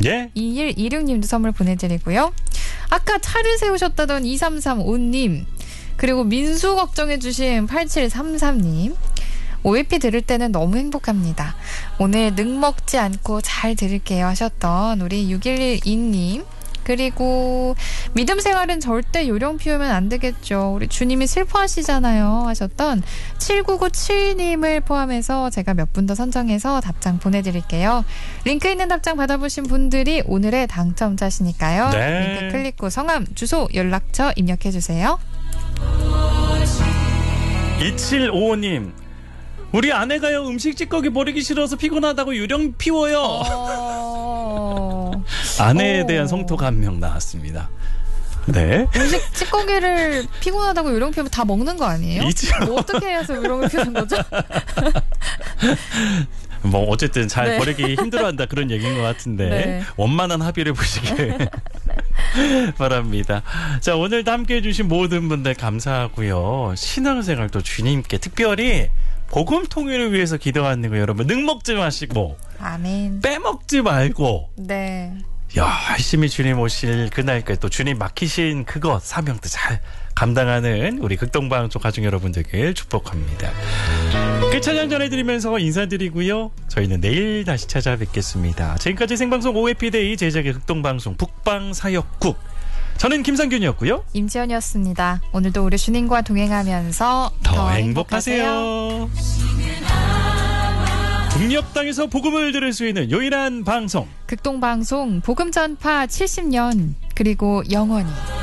예. 2126님도 선물 보내드리고요. 아까 차를 세우셨다던 2335님, 그리고 민수 걱정해주신 8733님, OFP 들을 때는 너무 행복합니다. 오늘 능 먹지 않고 잘 들을게요 하셨던 우리 6112님, 그리고 믿음 생활은 절대 요령 피우면 안 되겠죠. 우리 주님이 슬퍼하시잖아요 하셨던 7997님을 포함해서 제가 몇 분 더 선정해서 답장 보내드릴게요. 링크 있는 답장 받아보신 분들이 오늘의 당첨자시니까요. 네. 링크 클릭 후 성함, 주소, 연락처 입력해주세요. 2755님, 우리 아내가요 음식 찌꺼기 버리기 싫어서 피곤하다고 요령 피워요. 아내에 대한 성토가 한 명 나왔습니다. 네. 음식 찌꺼기를 피곤하다고 요령 피우면 다 먹는 거 아니에요? 뭐 어떻게 해서 요령을 피우는 거죠? 뭐 어쨌든 잘 네. 버리기 힘들어한다 그런 얘기인 것 같은데 네. 원만한 합의를 보시길 바랍니다. 자, 오늘도 함께해 주신 모든 분들 감사하고요. 신앙생활 또 주님께 특별히 복음 통일을 위해서 기도하는 거 여러분 능 먹지 마시고 아멘. 빼먹지 말고 네. 열심히 주님 오실 그날까지 또 주님 맡기신 그것 사명도 잘 감당하는 우리 극동방송 가족 여러분들께 축복합니다. 끝찬양 전해드리면서 인사드리고요. 저희는 내일 다시 찾아뵙겠습니다. 지금까지 생방송 OFP데이 제작의 극동방송 북방사역국, 저는 김상균이었고요. 임지연이었습니다. 오늘도 우리 주님과 동행하면서 더 행복하세요. 북녘 땅에서 복음을 들을 수 있는 유일한 방송, 극동방송 복음 전파 70년, 그리고 영원히.